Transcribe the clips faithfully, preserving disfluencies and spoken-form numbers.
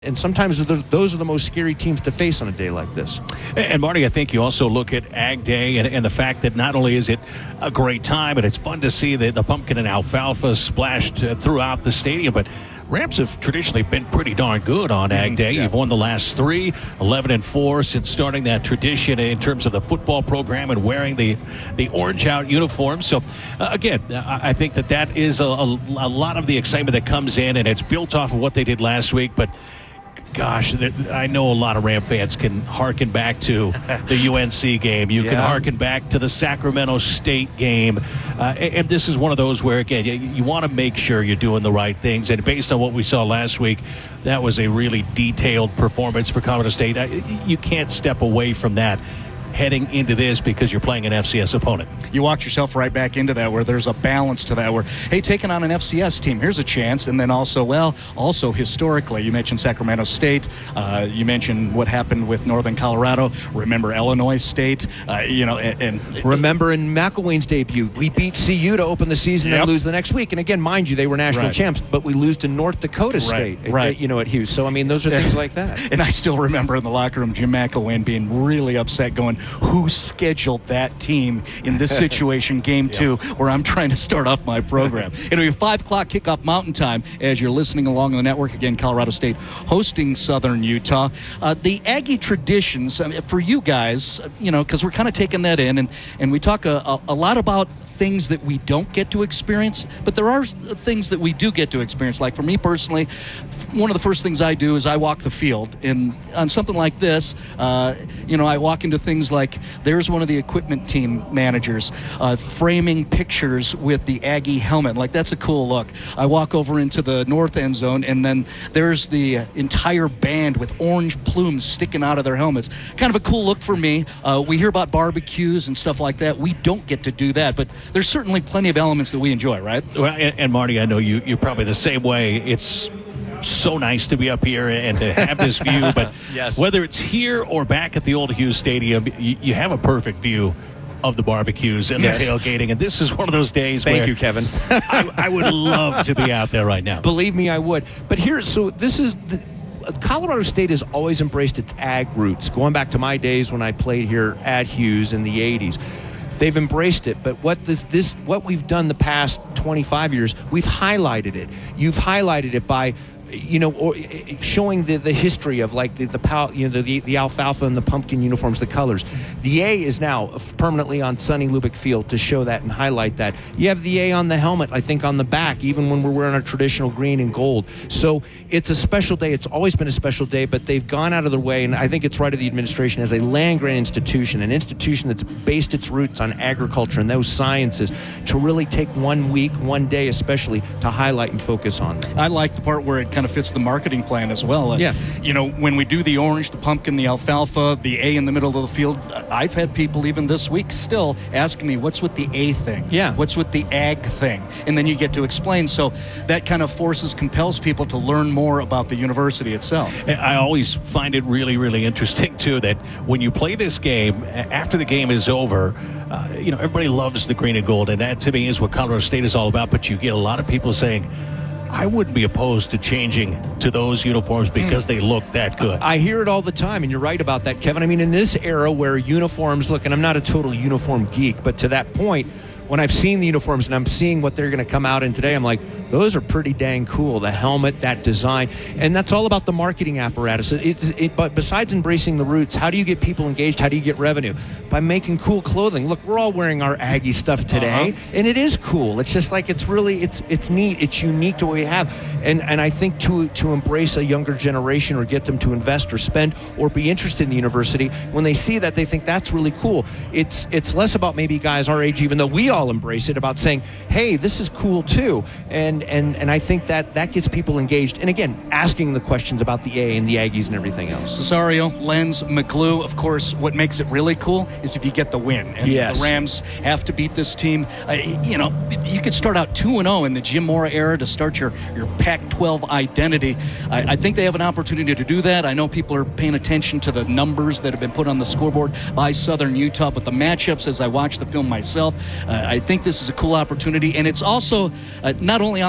And sometimes those are the most scary teams to face on a day like this. And, Marty, I think you also look at Ag Day and, and the fact that not only is it a great time, but it's fun to see the, the pumpkin and alfalfa splashed uh, throughout the stadium, but Rams have traditionally been pretty darn good on Ag Day. Yeah. You've won the last three, eleven and four since starting that tradition in terms of the football program and wearing the, the orange-out uniform. So, uh, again, I think that that is a, a, a lot of the excitement that comes in, and it's built off of what they did last week, but gosh, I know a lot of Ram fans can hearken back to the U N C game. You yeah. can hearken back to the Sacramento State game. Uh, and, and this is one of those where, again, you, you want to make sure you're doing the right things. And based on what we saw last week, that was a really detailed performance for Colorado State. You can't step away from that heading into this because you're playing an F C S opponent. You walked yourself right back into that where there's a balance to that where, hey, taking on an F C S team, here's a chance. And then also, well, also historically, you mentioned Sacramento State. Uh, you mentioned what happened with Northern Colorado. Remember Illinois State. Uh, you know, and, and remember in McElwain's debut, we beat C U to open the season yep. and lose the next week. And again, mind you, they were national right. champs, but we lose to North Dakota State, right. right. you know, at Hughes. So, I mean, those are things like that. And I still remember in the locker room, Jim McElwain being really upset going, who scheduled that team in this situation, game yeah. two, where I'm trying to start off my program. It'll be five o'clock kickoff Mountain Time as you're listening along the network. Again, Colorado State hosting Southern Utah. Uh, the Aggie traditions, I mean, for you guys, you know, because we're kind of taking that in, and, and we talk a, a, a lot about things that we don't get to experience, but there are things that we do get to experience. Like for me personally, one of the first things I do is I walk the field. And on something like this, uh, you know, I walk into things like there's one of the equipment team managers uh, framing pictures with the Aggie helmet. Like, that's a cool look. I walk over into the north end zone, and then there's the entire band with orange plumes sticking out of their helmets. Kind of a cool look for me. Uh, we hear about barbecues and stuff like that. We don't get to do that, but there's certainly plenty of elements that we enjoy, right? Well, and, and Marty, I know you, you're probably the same way. It's so nice to be up here and to have this view, but yes. whether it's here or back at the old Hughes Stadium, you, you have a perfect view of the barbecues and yes. the tailgating, and this is one of those days Thank where you, Kevin. I, I would love to be out there right now. Believe me, I would. But here, so this is the, Colorado State has always embraced its ag roots, going back to my days when I played here at Hughes in the eighties. They've embraced it, but what this, this what we've done the past twenty-five years, we've highlighted it. You've highlighted it by, you know, or showing the, the history of like the, the you know the, the alfalfa and the pumpkin uniforms, the colors. The A is now permanently on Sonny Lubick Field to show that and highlight that. You have the A on the helmet, I think on the back, even when we're wearing our traditional green and gold. So it's a special day. It's always been a special day, but they've gone out of their way, and I think it's right of the administration as a land-grant institution, an institution that's based its roots on agriculture and those sciences, to really take one week, one day especially, to highlight and focus on them. I like the part where it kind of fits the marketing plan as well. Yeah. You know, when we do the orange, the pumpkin, the alfalfa, the A in the middle of the field, I've had people even this week still asking me, what's with the A thing? Yeah. What's with the ag thing? And then you get to explain. So that kind of forces, compels people to learn more about the university itself. I always find it really, really interesting, too, that when you play this game, after the game is over, uh, you know, everybody loves the green and gold, and that to me is what Colorado State is all about. But you get a lot of people saying, I wouldn't be opposed to changing to those uniforms because they look that good. I hear it all the time, and you're right about that, Kevin. I mean, in this era where uniforms look, and I'm not a total uniform geek, but to that point, when I've seen the uniforms and I'm seeing what they're going to come out in today, I'm like, those are pretty dang cool. The helmet, that design, and that's all about the marketing apparatus. It, it, it, but besides embracing the roots, how do you get people engaged? How do you get revenue? By making cool clothing. Look, we're all wearing our Aggie stuff today, uh-huh. and it is cool. It's just like it's really it's it's neat. It's unique to what we have, and and I think to to embrace a younger generation or get them to invest or spend or be interested in the university, when they see that, they think that's really cool. It's it's less about maybe guys our age, even though we all embrace it, about saying, hey, this is cool too, and and and I think that that gets people engaged, and again, asking the questions about the A and the Aggies and everything else. Cesario, Lenz, McGlue, of course, what makes it really cool is if you get the win, and yes. the Rams have to beat this team. Uh, you know, you could start out two and oh in the Jim Mora era to start your, your Pac twelve identity. I, I think they have an opportunity to do that. I know people are paying attention to the numbers that have been put on the scoreboard by Southern Utah, but the matchups, as I watch the film myself, uh, I think this is a cool opportunity, and it's also uh, not only on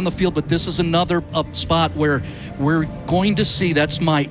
on the field, but this is another uh, spot where we're going to see, that's my